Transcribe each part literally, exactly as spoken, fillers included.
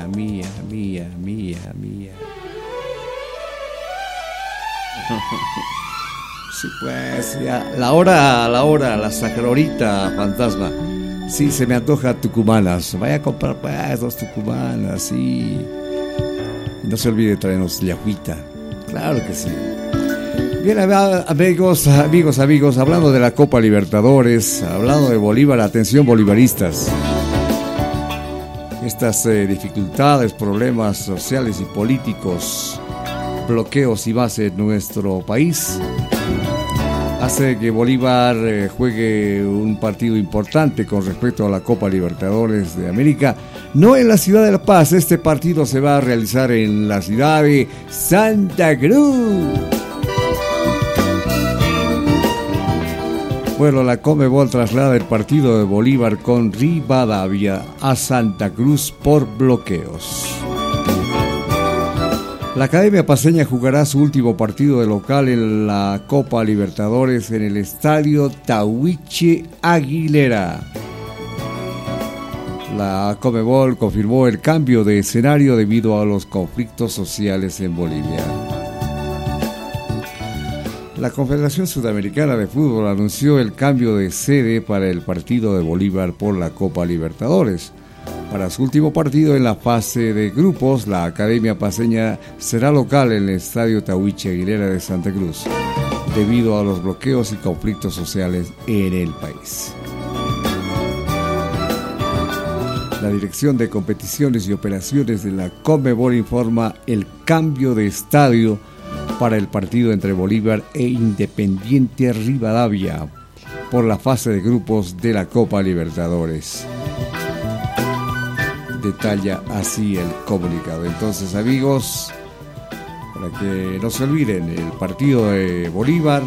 mía, mía, mía, mía, mía. Sí, pues, ya, la hora, la hora, la sacrorita, fantasma. Sí, se me antoja tucumanas. Vaya a comprar, pues, dos tucumanas, sí. Y no se olvide traernos la agüita. Claro que sí. Bien, amigos, amigos, amigos, hablando de la Copa Libertadores, hablando de Bolívar, atención bolivaristas. Estas eh, dificultades, problemas sociales y políticos, bloqueos y más en nuestro país, hace que Bolívar eh, juegue un partido importante con respecto a la Copa Libertadores de América. No en la ciudad de La Paz, este partido se va a realizar en la ciudad de Santa Cruz. Bueno, la Conmebol traslada el partido de Bolívar con Rivadavia a Santa Cruz por bloqueos. La Academia Paceña jugará su último partido de local en la Copa Libertadores en el estadio Tahuiche Aguilera. La Conmebol confirmó el cambio de escenario debido a los conflictos sociales en Bolivia. La Confederación Sudamericana de Fútbol anunció el cambio de sede para el partido de Bolívar por la Copa Libertadores. Para su último partido en la fase de grupos, la Academia Paceña será local en el estadio Tahuiche Aguilera de Santa Cruz, debido a los bloqueos y conflictos sociales en el país. La Dirección de Competiciones y Operaciones de la Conmebol informa el cambio de estadio para el partido entre Bolívar e Independiente Rivadavia por la fase de grupos de la Copa Libertadores. Detalla así el comunicado. Entonces, amigos, para que no se olviden, el partido de Bolívar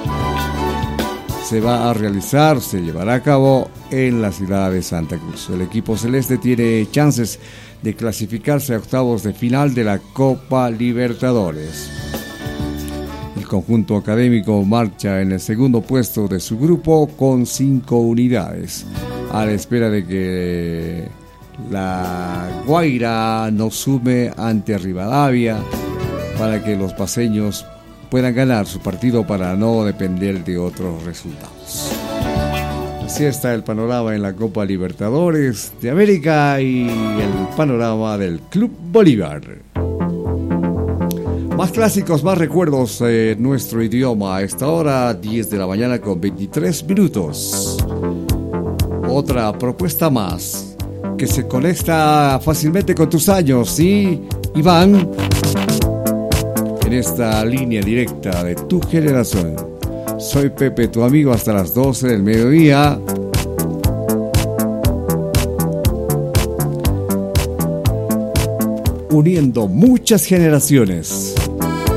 se va a realizar, se llevará a cabo en la ciudad de Santa Cruz. El equipo celeste tiene chances de clasificarse a octavos de final de la Copa Libertadores. El conjunto académico marcha en el segundo puesto de su grupo con cinco unidades, a la espera de que la Guaira nos sume ante Rivadavia para que los paceños puedan ganar su partido para no depender de otros resultados. Así está el panorama en la Copa Libertadores de América y el panorama del Club Bolívar. Más clásicos, más recuerdos en nuestro idioma. A esta hora, diez de la mañana con veintitrés minutos. Otra propuesta más que se conecta fácilmente con tus años, ¿sí, Iván? En esta línea directa de tu generación. Soy Pepe, tu amigo, hasta las doce del mediodía. Uniendo muchas generaciones.